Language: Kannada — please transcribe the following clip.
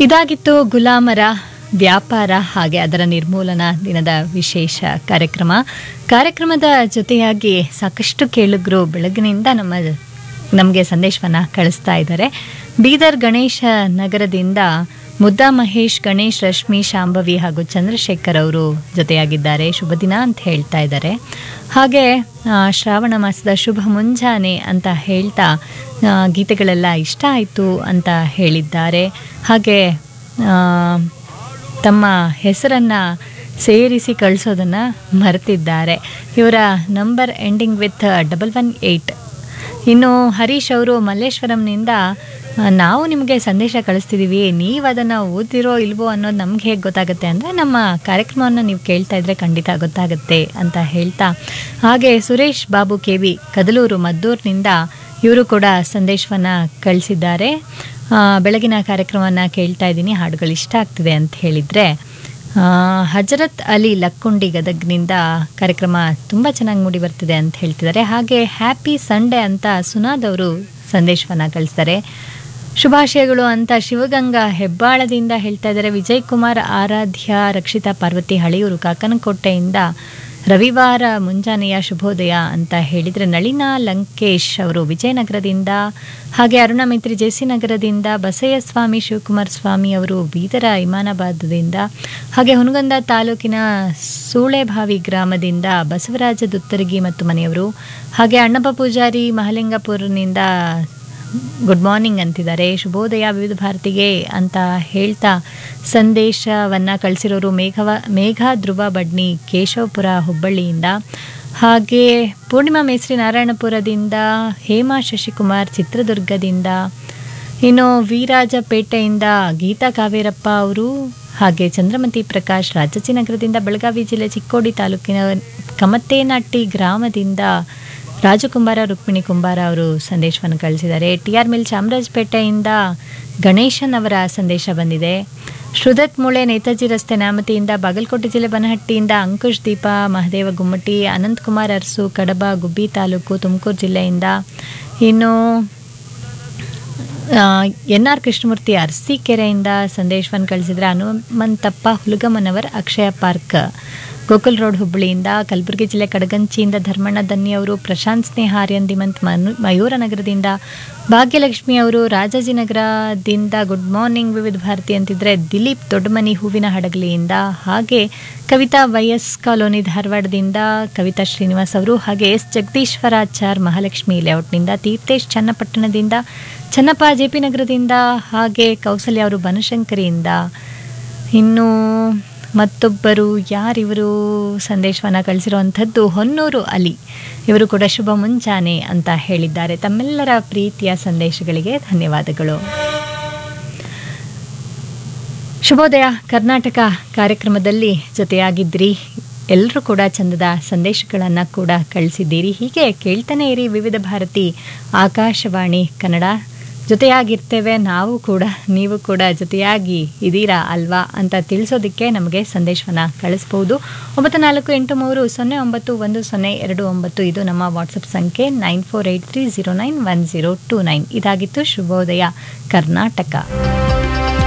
ಇದಾಗಿತ್ತು ಗುಲಾಮರ ವ್ಯಾಪಾರ ಹಾಗೆ ಅದರ ನಿರ್ಮೂಲನಾ ದಿನದ ವಿಶೇಷ ಕಾರ್ಯಕ್ರಮದ ಜೊತೆಯಾಗಿ ಸಾಕಷ್ಟು ಕೇಳುಗರು ಬೆಳಗಿನಿಂದ ನಮಗೆ ಸಂದೇಶವನ್ನು ಕಳಿಸ್ತಾ ಇದ್ದಾರೆ. ಬೀದರ್ ಗಣೇಶ ನಗರದಿಂದ ಮುದ್ದಾ ಮಹೇಶ್, ಗಣೇಶ್, ರಶ್ಮಿ, ಶಾಂಭವಿ ಹಾಗೂ ಚಂದ್ರಶೇಖರ್ ಅವರು ಜೊತೆಯಾಗಿದ್ದಾರೆ. ಶುಭ ದಿನ ಅಂತ ಹೇಳ್ತಾ ಇದ್ದಾರೆ. ಹಾಗೆ ಶ್ರಾವಣ ಮಾಸದ ಶುಭ ಮುಂಜಾನೆ ಅಂತ ಹೇಳ್ತಾ ಗೀತೆಗಳೆಲ್ಲ ಇಷ್ಟ ಆಯಿತು ಅಂತ ಹೇಳಿದ್ದಾರೆ. ಹಾಗೆ ತಮ್ಮ ಹೆಸರನ್ನು ಸೇರಿಸಿ ಕಳಿಸೋದನ್ನು ಮರೆತಿದ್ದಾರೆ. ಇವರ ನಂಬರ್ ಎಂಡಿಂಗ್ ವಿತ್ 118. ಇನ್ನು ಹರೀಶ್ ಅವರು ಮಲ್ಲೇಶ್ವರಂನಿಂದ ನಾವು ನಿಮಗೆ ಸಂದೇಶ ಕಳಿಸ್ತಿದ್ದೀವಿ, ನೀವು ಅದನ್ನು ಓದಿರೋ ಇಲ್ವೋ ಅನ್ನೋದು ನಮ್ಗೆ ಹೇಗೆ ಗೊತ್ತಾಗುತ್ತೆ ಅಂದರೆ ನಮ್ಮ ಕಾರ್ಯಕ್ರಮವನ್ನು ನೀವು ಕೇಳ್ತಾ ಇದ್ದರೆ ಖಂಡಿತ ಗೊತ್ತಾಗುತ್ತೆ ಅಂತ ಹೇಳ್ತಾ, ಹಾಗೆ ಸುರೇಶ್ ಬಾಬು KV ಕದಲೂರು ಮದ್ದೂರಿನಿಂದ ಇವರು ಕೂಡ ಸಂದೇಶವನ್ನು ಕಳಿಸಿದ್ದಾರೆ. ಬೆಳಗಿನ ಕಾರ್ಯಕ್ರಮವನ್ನು ಕೇಳ್ತಾ ಇದ್ದೀನಿ, ಹಾಡುಗಳು ಇಷ್ಟ ಆಗ್ತಿದೆ ಅಂತ ಹೇಳಿದರೆ. ಹಜರತ್ ಅಲಿ ಲಕ್ಕುಂಡಿ ಗದಗ್ನಿಂದ ಕಾರ್ಯಕ್ರಮ ತುಂಬ ಚೆನ್ನಾಗಿ ಮೂಡಿ ಬರ್ತಿದೆ ಅಂತ ಹೇಳ್ತಿದ್ದಾರೆ. ಹಾಗೆ ಹ್ಯಾಪಿ ಸಂಡೇ ಅಂತ ಸುನಾದ್ ಅವರು ಸಂದೇಶವನ್ನು ಕಳಿಸ್ತಾರೆ. ಶುಭಾಶಯಗಳು ಅಂತ ಶಿವಗಂಗಾ ಹೆಬ್ಬಾಳದಿಂದ ಹೇಳ್ತಾ ಇದ್ದಾರೆ. ವಿಜಯ್ ಕುಮಾರ್, ಆರಾಧ್ಯ, ರಕ್ಷಿತಾ, ಪಾರ್ವತಿ ಹಳಿಯೂರು ಕಾಕನಕೋಟೆಯಿಂದ ರವಿವಾರ ಮುಂಜಾನೆಯ ಶುಭೋದಯ ಅಂತ ಹೇಳಿದರೆ. ನಳಿನಾ ಲಂಕೇಶ್ ಅವರು ವಿಜಯನಗರದಿಂದ, ಹಾಗೆ ಅರುಣ ಮೈತ್ರಿ ಜೆಸಿ ನಗರದಿಂದ, ಬಸಯ್ಯ ಸ್ವಾಮಿ ಶಿವಕುಮಾರ್ ಸ್ವಾಮಿ ಅವರು ಬೀದರ ಇಮಾನಾಬಾದದಿಂದ, ಹಾಗೆ ಹುನಗಂದ ತಾಲೂಕಿನ ಸೂಳೆಭಾವಿ ಗ್ರಾಮದಿಂದ ಬಸವರಾಜ ದುತ್ತರಗಿ ಮತ್ತು ಮನೆಯವರು, ಹಾಗೆ ಅಣ್ಣಪ್ಪ ಪೂಜಾರಿ ಮಹಲಿಂಗಪುರನಿಂದ ಗುಡ್ ಮಾರ್ನಿಂಗ್ ಅಂತಿದ್ದಾರೆ. ಶುಭೋದಯ ವಿವಿಧ ಭಾರತಿಗೆ ಅಂತ ಹೇಳ್ತಾ ಸಂದೇಶವನ್ನು ಕಳಿಸಿರೋರು ಮೇಘ ಧ್ರುವ ಬಡ್ನಿ ಕೇಶವಪುರ ಹುಬ್ಬಳ್ಳಿಯಿಂದ, ಹಾಗೆ ಪೂರ್ಣಿಮಾ ಮೇಸ್ರಿ ನಾರಾಯಣಪುರದಿಂದ, ಹೇಮಾ ಶಶಿಕುಮಾರ್ ಚಿತ್ರದುರ್ಗದಿಂದ, ಇನ್ನು ವಿರಾಜಪೇಟೆಯಿಂದ ಗೀತಾ ಕಾವೇರಪ್ಪ ಅವರು, ಹಾಗೆ ಚಂದ್ರಮತಿ ಪ್ರಕಾಶ್ ರಾಜಾಜಿನಗರದಿಂದ, ಬೆಳಗಾವಿ ಜಿಲ್ಲೆ ಚಿಕ್ಕೋಡಿ ತಾಲೂಕಿನ ಕಮತೇನಟ್ಟಿ ಗ್ರಾಮದಿಂದ ರಾಜಕುಂಬಾರ ರುಕ್ಮಿಣಿ ಕುಂಬಾರ ಅವರು ಸಂದೇಶವನ್ನು ಕಳಿಸಿದ್ದಾರೆ. TR ಮಿಲ್ ಚಾಮರಾಜಪೇಟೆಯಿಂದ ಗಣೇಶನ್ ಅವರ ಸಂದೇಶ ಬಂದಿದೆ. ಶ್ರುದತ್ ಮುಳೆ ನೇತಾಜಿ ರಸ್ತೆ ನ್ಯಾಮತಿಯಿಂದ, ಬಾಗಲಕೋಟೆ ಜಿಲ್ಲೆ ಬನಹಟ್ಟಿಯಿಂದ ಅಂಕುಶ್ ದೀಪ ಮಹದೇವ ಗುಮ್ಮಟಿ, ಅನಂತಕುಮಾರ್ ಅರಸು ಕಡಬ ಗುಬ್ಬಿ ತಾಲೂಕು ತುಮಕೂರು ಜಿಲ್ಲೆಯಿಂದ, ಇನ್ನು NR ಕೃಷ್ಣಮೂರ್ತಿ ಅರಸೀಕೆರೆಯಿಂದ ಸಂದೇಶವನ್ನು ಕಳಿಸಿದರೆ. ಹನುಮಂತಪ್ಪ ಹುಲಗಮ್ಮನವರ್ ಅಕ್ಷಯ ಪಾರ್ಕ್ ಗೋಕುಲ್ ರೋಡ್ ಹುಬ್ಬಳ್ಳಿಯಿಂದ, ಕಲಬುರಗಿ ಜಿಲ್ಲೆ ಕಡಗಂಚಿಯಿಂದ ಧರ್ಮಣ್ಣ ದನ್ನಿ ಅವರು, ಪ್ರಶಾಂತ್ ಸ್ನೇಹ ಆರ್ಯನ್ ಮಯೂರ ನಗರದಿಂದ, ಭಾಗ್ಯಲಕ್ಷ್ಮಿ ಅವರು ರಾಜಾಜಿನಗರದಿಂದ ಗುಡ್ ಮಾರ್ನಿಂಗ್ ವಿವಿಧ ಭಾರತಿ ಅಂತಿದ್ರೆ. ದಿಲೀಪ್ ದೊಡ್ಡಮನಿ ಹೂವಿನ ಹಡಗಲಿಯಿಂದ, ಹಾಗೆ ಕವಿತಾ YS ಕಾಲೋನಿ ಧಾರವಾಡದಿಂದ ಕವಿತಾ ಶ್ರೀನಿವಾಸ್ ಅವರು, ಹಾಗೆ S ಜಗದೀಶ್ವರಾಚಾರ್ ಮಹಾಲಕ್ಷ್ಮಿ ಲೇಔಟ್ನಿಂದ, ತೀರ್ಥೇಶ್ ಚನ್ನಪಟ್ಟಣದಿಂದ, ಚನ್ನಪ್ಪ JP ನಗರದಿಂದ, ಹಾಗೆ ಕೌಸಲ್ಯ ಅವರು ಬನಶಂಕರಿಯಿಂದ. ಇನ್ನು ಮತ್ತೊಬ್ಬರು ಯಾರಿವರು ಸಂದೇಶವನ್ನು ಕಳಿಸಿರುವಂಥದ್ದು ಹೊನ್ನೂರು ಅಲಿ, ಇವರು ಕೂಡ ಶುಭ ಮುಂಜಾನೆ ಅಂತ ಹೇಳಿದ್ದಾರೆ. ತಮ್ಮೆಲ್ಲರ ಪ್ರೀತಿಯ ಸಂದೇಶಗಳಿಗೆ ಧನ್ಯವಾದಗಳು. ಶುಭೋದಯ ಕರ್ನಾಟಕ ಕಾರ್ಯಕ್ರಮದಲ್ಲಿ ಜೊತೆಯಾಗಿದ್ರಿ. ಎಲ್ಲರೂ ಕೂಡ ಚಂದದ ಸಂದೇಶಗಳನ್ನು ಕೂಡ ಕಳಿಸಿದ್ದೀರಿ. ಹೀಗೆ ಕೇಳ್ತಾನೆ ಇರಿ ವಿವಿಧ ಭಾರತಿ ಆಕಾಶವಾಣಿ ಕನ್ನಡ. ಜೊತೆಯಾಗಿರ್ತೇವೆ ನಾವು ಕೂಡ, ನೀವು ಕೂಡ ಜೊತೆಯಾಗಿ ಇದ್ದೀರಾ ಅಲ್ವಾ ಅಂತ ತಿಳಿಸೋದಕ್ಕೆ ನಮಗೆ ಸಂದೇಶವನ್ನು ಕಳಿಸ್ಬೋದು. 9483091029 ಇದು ನಮ್ಮ ವಾಟ್ಸಪ್ ಸಂಖ್ಯೆ. 9483091029. ಇದಾಗಿತ್ತು ಶುಭೋದಯ ಕರ್ನಾಟಕ.